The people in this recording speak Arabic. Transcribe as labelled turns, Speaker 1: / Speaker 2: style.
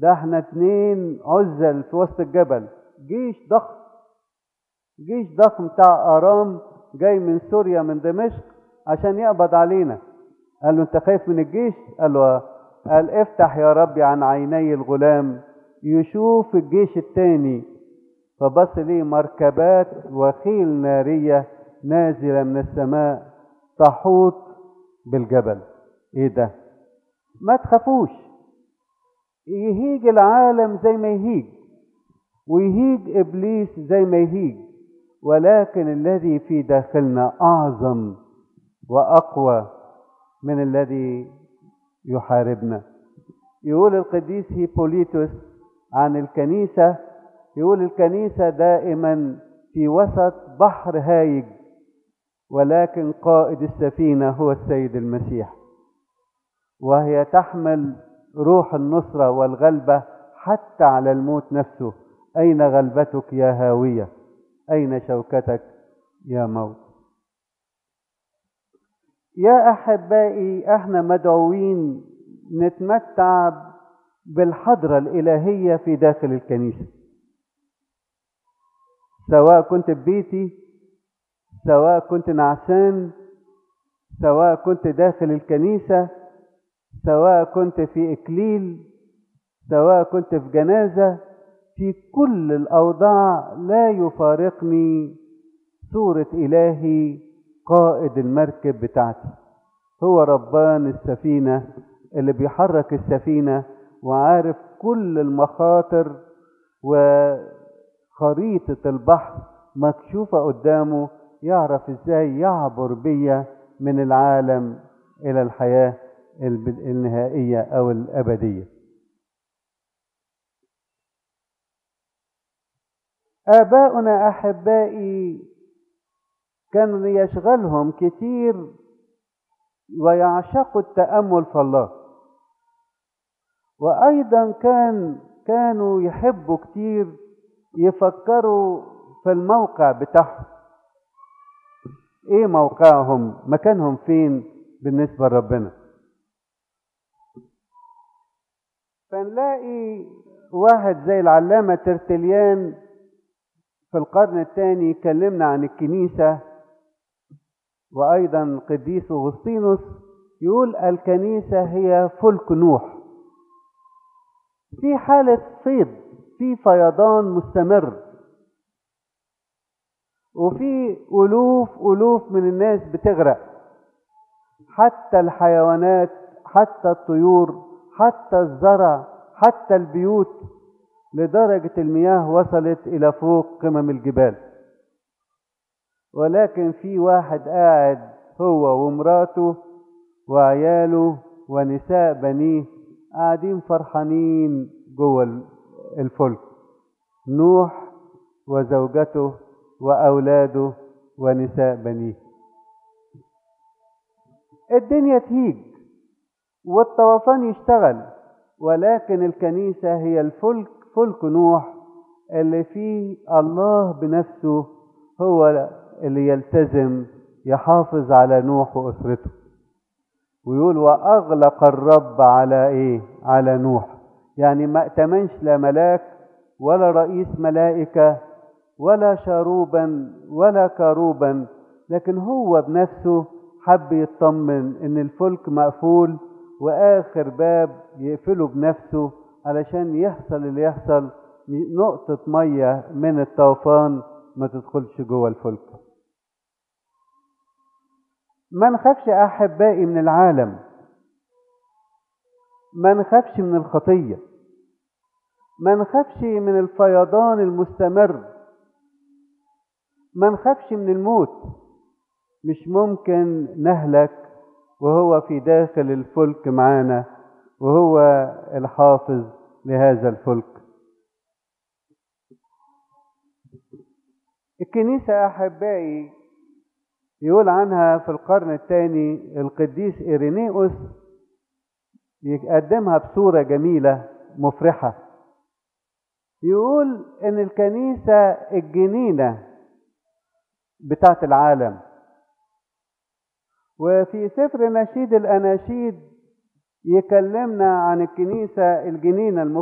Speaker 1: ده احنا 2 عزل في وسط الجبل، جيش ضخم، جيش ضخم بتاع ارام جاي من سوريا من دمشق عشان يقبض علينا. قال له انت خايف من الجيش؟ قال له قال افتح يا ربي عن عيني الغلام يشوف الجيش التاني. فبص ليه مركبات وخيل نارية نازلة من السماء تحوط بالجبل. ايه ده؟ ما تخافوش، يهيج العالم زي ما يهيج، ويهيج ابليس زي ما يهيج، ولكن الذي في داخلنا اعظم واقوى من الذي يحاربنا. يقول القديس هيبوليتوس عن الكنيسة، يقول الكنيسة دائما في وسط بحر هايج، ولكن قائد السفينة هو السيد المسيح، وهي تحمل روح النصرة والغلبة حتى على الموت نفسه. أين غلبتك يا هاوية؟ أين شوكتك يا موت؟ يا أحبائي، احنا مدعوين نتمتع بالحضرة الإلهية في داخل الكنيسة، سواء كنت ببيتي، سواء كنت نعسان، سواء كنت داخل الكنيسة، سواء كنت في إكليل، سواء كنت في جنازة. في كل الأوضاع لا يفارقني صورة إلهي قائد المركب بتاعتي، هو ربان السفينة اللي بيحرك السفينة وعارف كل المخاطر، وخريطة البحر مكشوفة قدامه، يعرف ازاي يعبر بيا من العالم إلى الحياة النهائية أو الأبدية. آباؤنا أحبائي كانوا يشغلهم كتير ويعشقوا التأمل في الله، وأيضا كانوا يحبوا كتير يفكروا في الموقع بتاعهم، ايه موقعهم، مكانهم فين بالنسبة لربنا. فنلاقي واحد زي العلامة ترتليان في القرن الثاني كلمنا عن الكنيسة، وأيضا قديس أغسطينوس يقول الكنيسة هي فلك نوح في حالة فيض، في فيضان مستمر، وفي ألوف من الناس بتغرق، حتى الحيوانات، حتى الطيور، حتى الزرع، حتى البيوت، لدرجة المياه وصلت إلى فوق قمم الجبال. ولكن في واحد قاعد هو ومراته وعياله ونساء بنيه قاعدين فرحانين جوه الفلك، نوح وزوجته وأولاده ونساء بنيه. الدنيا تهيج والطوفان يشتغل، ولكن الكنيسة هي الفلك، فلك نوح اللي فيه الله بنفسه هو اللي يلتزم يحافظ على نوح وأسرته. ويقول وأغلق الرب على إيه؟ على نوح. يعني ما ائتمنش لا ملاك ولا رئيس ملائكة ولا شاروبا ولا كاروبا، لكن هو بنفسه حب يطمن ان الفلك مقفول واخر باب يقفله بنفسه علشان يحصل اللي يحصل، نقطة مية من الطوفان ما تدخلش جوه الفلك. ما نخافش احبائي من العالم، ما نخافش من الخطية، ما نخافش من الفيضان المستمر، ما نخافش من الموت. مش ممكن نهلك وهو في داخل الفلك معانا، وهو الحافظ لهذا الفلك. الكنيسة أحبائي يقول عنها في القرن الثاني القديس إيرينيوس، يقدمها بصورة جميلة مفرحة. يقول إن الكنيسة الجنينة بتاعت العالم. وفي سفر نشيد الأناشيد يكلمنا عن الكنيسة الجنينة